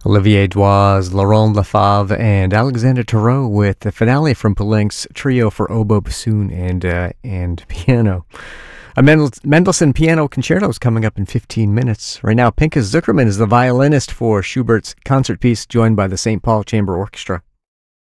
Olivier Dwaz, Laurent Lefebvre, and Alexander Tarot with the finale from Poulenc's Trio for Oboe, Bassoon, and Piano. A Mendelssohn Piano Concerto is coming up in 15 minutes. Right now, Pinchas Zukerman is the violinist for Schubert's concert piece, joined by the St. Paul Chamber Orchestra.